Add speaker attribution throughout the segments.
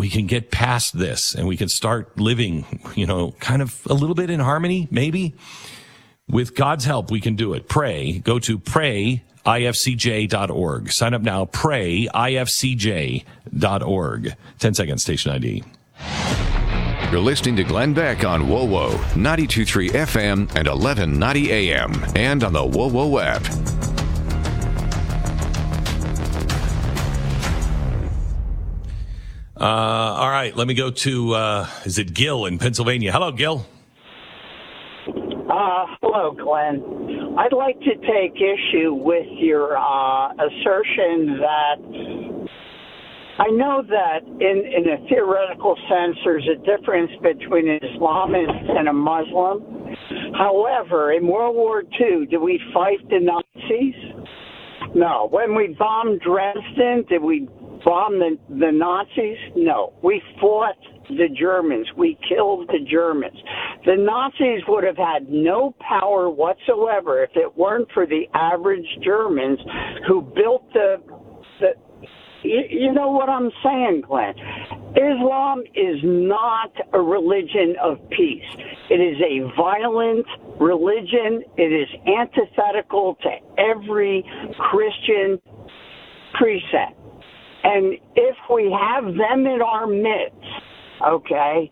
Speaker 1: we can get past this and we can start living, kind of a little bit in harmony, maybe. With God's help, we can do it. Pray. Go to prayifcj.org. Sign up now, prayifcj.org. 10 seconds, station ID.
Speaker 2: You're listening to Glenn Beck on WOWO, 92.3 FM and 1190 AM, and on the WOWO app.
Speaker 1: All right, let me go to, is it Gil in Pennsylvania? Hello, Gil.
Speaker 3: Hello, Glenn. I'd like to take issue with your assertion that I know that in a theoretical sense there's a difference between an Islamist and a Muslim. However, in World War II, did we fight the Nazis? No. When we bombed Dresden, did we bomb the Nazis? No. We fought the Germans. We killed the Germans. The Nazis would have had no power whatsoever if it weren't for the average Germans who built the you know what I'm saying, Glenn? Islam is not a religion of peace. It is a violent religion. It is antithetical to every Christian precept. And if we have them in our midst, okay,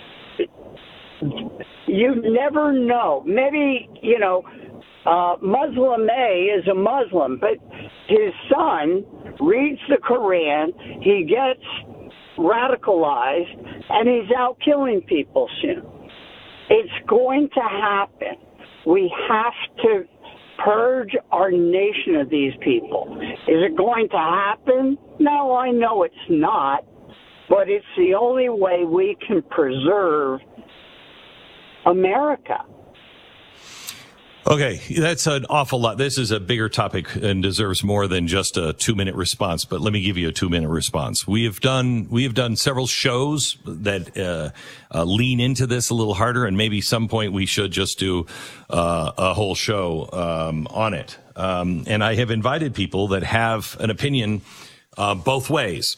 Speaker 3: you never know. Maybe, Muslim A is a Muslim, but his son reads the Quran, he gets radicalized, and he's out killing people soon. It's going to happen. We have to purge our nation of these people. Is it going to happen? No, I know it's not, but it's the only way we can preserve America.
Speaker 1: Okay, that's an awful lot. This is a bigger topic and deserves more than just a 2-minute response, but let me give you a 2-minute response. We have done several shows that lean into this a little harder, and maybe some point we should just do a whole show on it. And I have invited people that have an opinion both ways.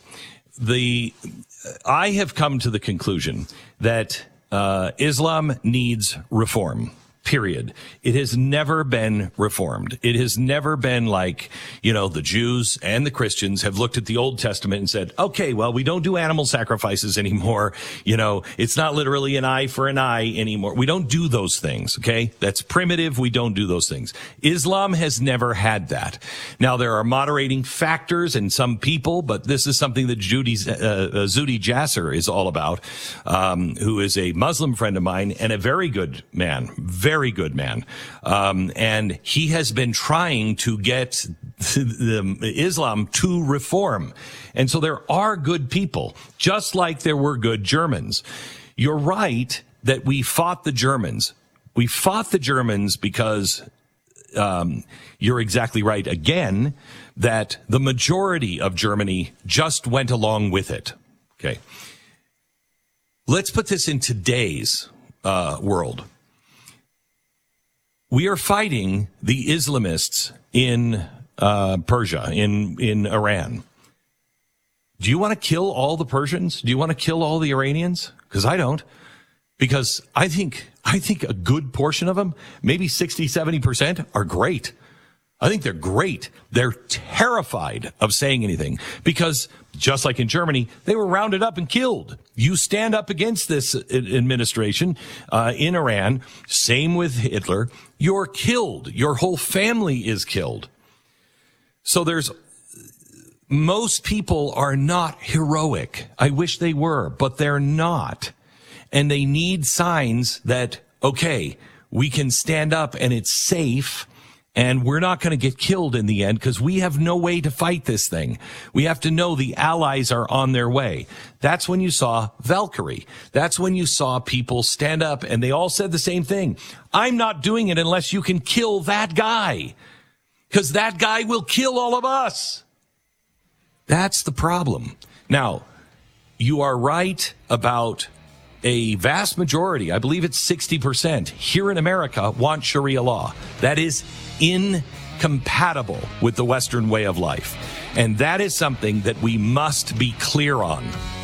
Speaker 1: I have come to the conclusion that Islam needs reform. Period. It has never been reformed. It has never been like, the Jews and the Christians have looked at the Old Testament and said, okay, well, we don't do animal sacrifices anymore. It's not literally an eye for an eye anymore. We don't do those things. Okay. That's primitive. We don't do those things. Islam has never had that. Now, there are moderating factors in some people, but this is something that Zuhdi Jasser is all about, who is a Muslim friend of mine and a very good man. Very good man. And he has been trying to get Islam to reform. And so there are good people, just like there were good Germans. You're right that we fought the Germans. We fought the Germans because you're exactly right, again, that the majority of Germany just went along with it. Okay. Let's put this in today's world. We are fighting the Islamists in Persia, in Iran. Do you want to kill all the Persians? Do you want to kill all the Iranians? Because I don't. Because I think a good portion of them, maybe 60, 70%, are great. I think they're great. They're terrified of saying anything because, just like in Germany, they were rounded up and killed. You stand up against this administration in Iran, same with Hitler, you're killed. Your whole family is killed. So most people are not heroic. I wish they were, but they're not. And they need signs that, okay, we can stand up and it's safe. And we're not going to get killed in the end because we have no way to fight this thing. We have to know the allies are on their way. That's when you saw Valkyrie. That's when you saw people stand up and they all said the same thing. I'm not doing it unless you can kill that guy, because that guy will kill all of us. That's the problem. Now, you are right about a vast majority, I believe it's 60% here in America, want Sharia law. That is incompatible with the Western way of life. And that is something that we must be clear on.